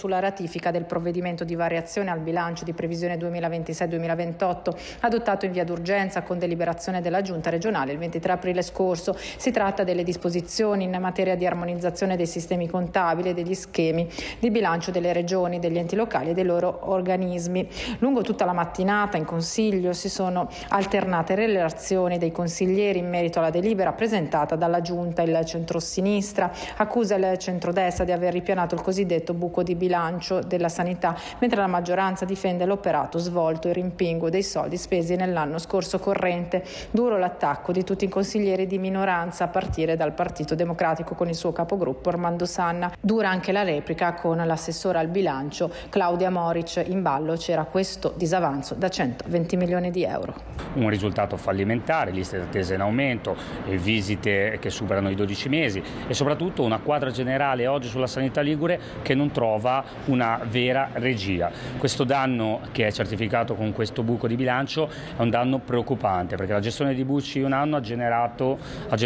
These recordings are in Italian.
sulla ratifica del provvedimento di variazione al bilancio di previsione 2026-2028 adottato in via d'urgenza con deliberazione della Giunta regionale il 23 aprile scorso. Si tratta delle disposizioni in materia di armonizzazione dei sistemi contabili e degli schemi di bilancio delle regioni, degli enti locali e dei loro organismi. Lungo tutta la mattinata in Consiglio si sono alternate relazioni dei consiglieri in merito alla delibera presentata dalla Giunta. Il centrosinistra accusa il centrodestra di aver ripianato il cosiddetto buco di bilancio della sanità, mentre la maggioranza difende l'operato svolto e il rimpinguo dei soldi spesi nell'anno scorso corrente. Duro l'attacco di tutti i consiglieri di minoranza a partire dal Partito Democratico con il suo capogruppo Armando Sanna. Dura anche la replica con l'assessora al bilancio Claudia Moric. In ballo c'era questo disavanzo da 120 milioni di euro. Un risultato fallimentare, liste d'attesa in aumento, visite che superano i 12 mesi e soprattutto una quadra generale oggi sulla sanità ligure che non trova una vera regia. Questo danno che è certificato con questo buco di bilancio è un danno preoccupante, perché la gestione di Bucci in un anno ha generato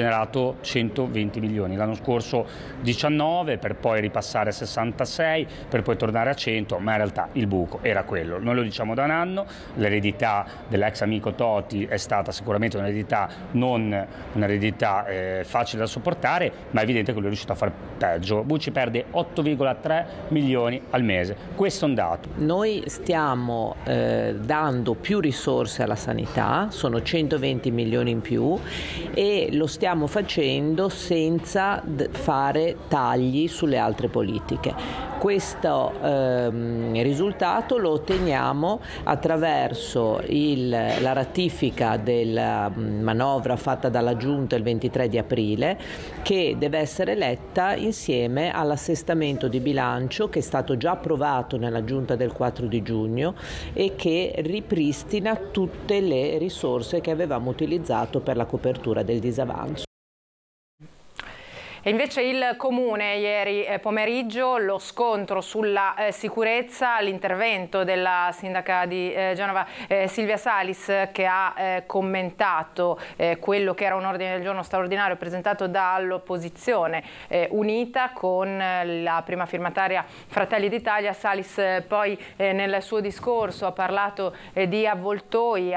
120 milioni, l'anno scorso 19 per poi ripassare a 66 per poi tornare a 100, ma in realtà il buco era quello. Noi lo diciamo da un anno, l'eredità dell'ex amico Toti è stata sicuramente un'eredità non un'eredità facile da sopportare, ma è evidente che lui è riuscito a fare peggio. Bucci perde 8,3 milioni al mese, questo è un dato. Noi stiamo dando più risorse alla sanità, sono 120 milioni in più, e lo stiamo facendo senza fare tagli sulle altre politiche. Questo risultato lo otteniamo attraverso la ratifica della manovra fatta dalla Giunta il 23 di aprile, che deve essere letta insieme all'assestamento di bilancio che è stato già approvato nella Giunta del 4 di giugno e che ripristina tutte le risorse che avevamo utilizzato per la copertura del disavanzo. E invece il Comune ieri pomeriggio, lo scontro sulla sicurezza, l'intervento della sindaca di Genova Silvia Salis, che ha commentato quello che era un ordine del giorno straordinario presentato dall'opposizione unita con la prima firmataria Fratelli d'Italia. Salis poi nel suo discorso ha parlato di avvoltoi,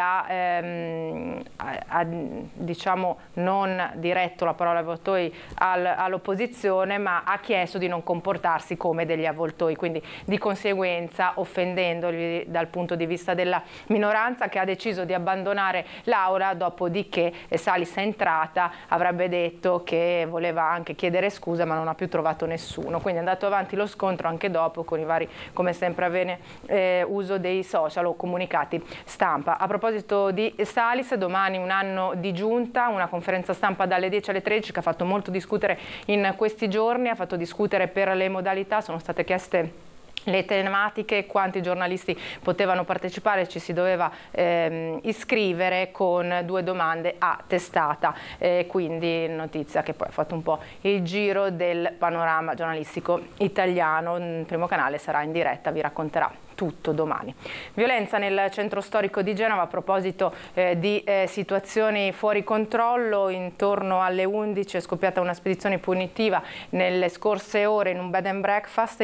ha diciamo non diretto la parola avvoltoi all'opposizione, ma ha chiesto di non comportarsi come degli avvoltoi, quindi di conseguenza offendendoli dal punto di vista della minoranza, che ha deciso di abbandonare l'aula. Dopodiché Salis è entrata, avrebbe detto che voleva anche chiedere scusa, ma non ha più trovato nessuno, quindi è andato avanti lo scontro anche dopo con i vari, come sempre avviene, uso dei social o comunicati stampa. A proposito di Salis, domani un anno di giunta, una conferenza stampa dalle 10 alle 13 che ha fatto molto discutere in questi giorni, ha fatto discutere per le modalità, sono state chieste le tematiche, quanti giornalisti potevano partecipare, ci si doveva iscrivere con 2 domande a testata, quindi notizia che poi ha fatto un po' il giro del panorama giornalistico italiano. Il Primo Canale sarà in diretta, vi racconterà tutto domani. Violenza nel centro storico di Genova a proposito di situazioni fuori controllo. Intorno alle 11 è scoppiata una spedizione punitiva nelle scorse ore in un bed and breakfast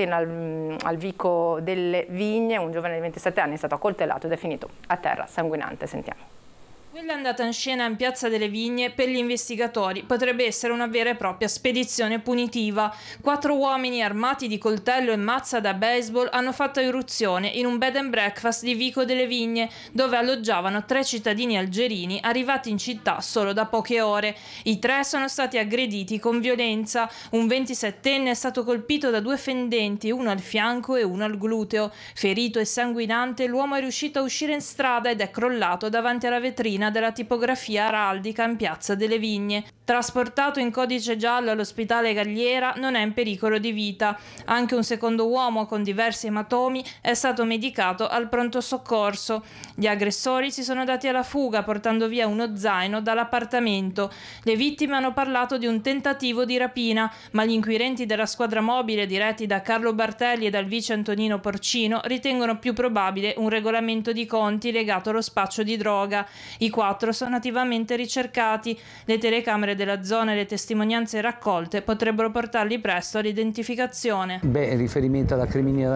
al Vico delle Vigne. Un giovane di 27 anni è stato accoltellato ed è finito a terra sanguinante. Sentiamo. Quella andata in scena in Piazza delle Vigne per gli investigatori potrebbe essere una vera e propria spedizione punitiva. 4 uomini armati di coltello e mazza da baseball hanno fatto irruzione in un bed and breakfast di Vico delle Vigne, dove alloggiavano 3 cittadini algerini arrivati in città solo da poche ore. I 3 sono stati aggrediti con violenza. Un 27enne è stato colpito da 2 fendenti, uno al fianco e uno al gluteo. Ferito e sanguinante, l'uomo è riuscito a uscire in strada ed è crollato davanti alla vetrina della tipografia araldica in Piazza delle Vigne. Trasportato in codice giallo all'ospedale Galliera, non è in pericolo di vita. Anche un secondo uomo con diversi ematomi è stato medicato al pronto soccorso. Gli aggressori si sono dati alla fuga portando via uno zaino dall'appartamento. Le vittime hanno parlato di un tentativo di rapina, ma gli inquirenti della squadra mobile diretti da Carlo Bartelli e dal vice Antonino Porcino ritengono più probabile un regolamento di conti legato allo spaccio di droga. I 4 sono attivamente ricercati. Le telecamere della zona e le testimonianze raccolte potrebbero portarli presto all'identificazione. In riferimento alla criminalità